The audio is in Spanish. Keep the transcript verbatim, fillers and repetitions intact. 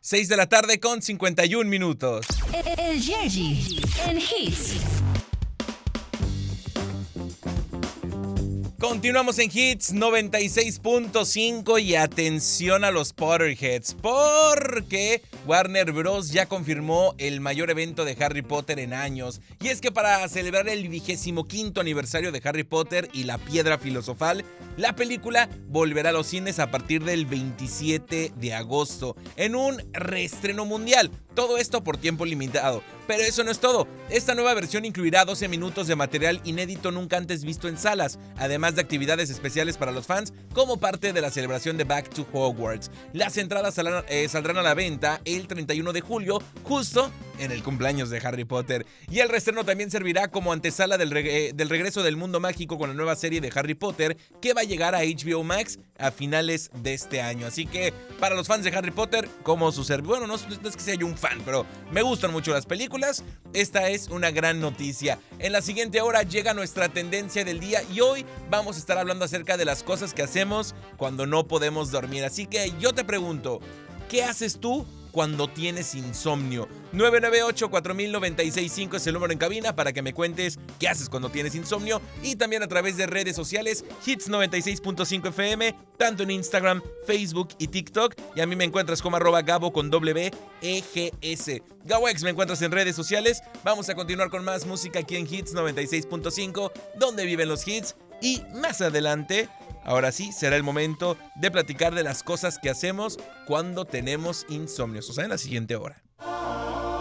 seis de la tarde con cincuenta y un minutos. El Yerji en Hits. Continuamos en Hits noventa y seis punto cinco y atención a los Potterheads, porque Warner Bros. Ya confirmó el mayor evento de Harry Potter en años. Y es que para celebrar el vigésimo quinto aniversario de Harry Potter y la Piedra Filosofal, la película volverá a los cines a partir del veintisiete de agosto, en un reestreno mundial. Todo esto por tiempo limitado. Pero eso no es todo. Esta nueva versión incluirá doce minutos de material inédito nunca antes visto en salas, además de actividades especiales para los fans como parte de la celebración de Back to Hogwarts. Las entradas saldrán, eh, saldrán a la venta el treinta y uno de julio, justo en el cumpleaños de Harry Potter. Y el reestreno también servirá como antesala del, reg- del regreso del mundo mágico con la nueva serie de Harry Potter, que va a llegar a H B O Max a finales de este año. Así que para los fans de Harry Potter, como su ser... Bueno, no, no es que sea yo un fan, pero me gustan mucho las películas. Esta es una gran noticia. En la siguiente hora llega nuestra tendencia del día y hoy vamos a estar hablando acerca de las cosas que hacemos cuando no podemos dormir. Así que yo te pregunto, ¿qué haces tú cuando tienes insomnio? nueve nueve ocho, cuatro mil, noventa y seis cinco es el número en cabina para que me cuentes qué haces cuando tienes insomnio, y también a través de redes sociales, Hits noventa y seis punto cinco F M, tanto en Instagram, Facebook y TikTok, y a mí me encuentras como arroba Gabo con W E G S. GaboX me encuentras en redes sociales. Vamos a continuar con más música aquí en Hits noventa y seis punto cinco, donde viven los hits, y más adelante, ahora sí, será el momento de platicar de las cosas que hacemos cuando tenemos insomnio. O sea, en la siguiente hora.